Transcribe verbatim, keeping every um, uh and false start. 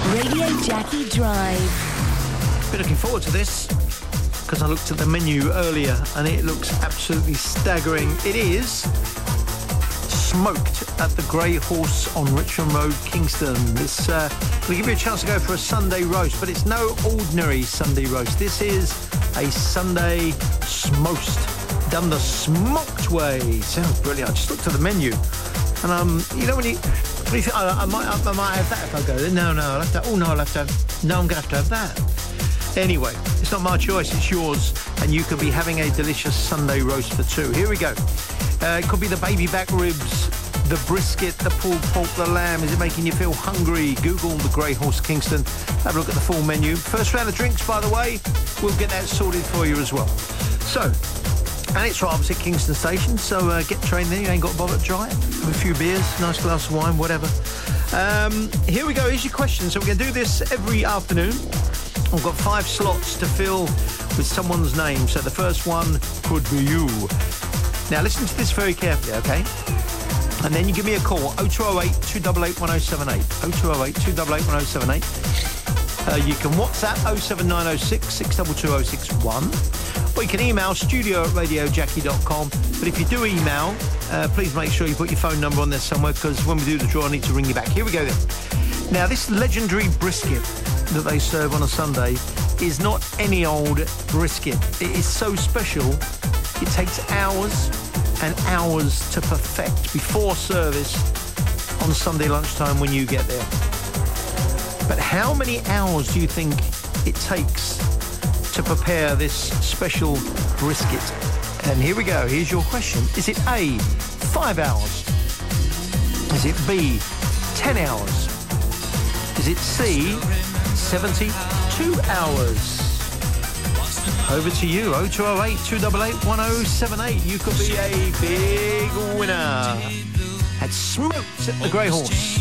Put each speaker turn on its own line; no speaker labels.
Radio Jackie Drive.
Been looking forward to this because I looked at the menu earlier and it looks absolutely staggering. It is smoked at the Grey Horse on Richmond Road, Kingston. It's uh, we give you a chance to go for a Sunday roast, but it's no ordinary Sunday roast. This is a Sunday smoked, done the smoked way. Sounds brilliant. I just looked at the menu, and um, you know when you, when you think, oh, I might, I might have that if I go there. No, no, I'll have to. Oh no, I'll have to. Have, no, I'm gonna have to have that. Anyway, it's not my choice, it's yours, and you could be having a delicious Sunday roast for two. Here we go. Uh, it could be the baby back ribs, the brisket, the pulled pork, the lamb. Is it making you feel hungry? Google the Grey Horse Kingston. Have a look at the full menu. First round of drinks, by the way, we'll get that sorted for you as well. So, and it's right opposite Kingston Station, so uh, get trained there. You ain't got to bother to try it. Have a few beers, nice glass of wine, whatever. Um, here we go. Here's your question. So we're going to do this every afternoon. We've got five slots to fill with someone's name. So the first one could be you. Now listen to this very carefully, okay? And then you give me a call, oh two oh eight, two eight eight, one oh seven eight. oh two oh eight, two eight eight, one oh seven eight. Uh, you can WhatsApp oh seven nine oh six, six two two oh six one. Or you can email studio at radio jackie dot com. But if you do email, uh, please make sure you put your phone number on there somewhere, because when we do the draw, I need to ring you back. Here we go then. Now, this legendary brisket that they serve on a Sunday is not any old brisket. It is so special, it takes hours and hours to perfect before service on Sunday lunchtime when you get there. But how many hours do you think it takes to prepare this special brisket? And here we go, here's your question. Is it A, five hours? Is it B, ten hours? Is it C, seventy-two hours? Over to you, oh two oh eight, two eight eight, one oh seven eight. You could be a big winner at Smoked at the Grey Horse.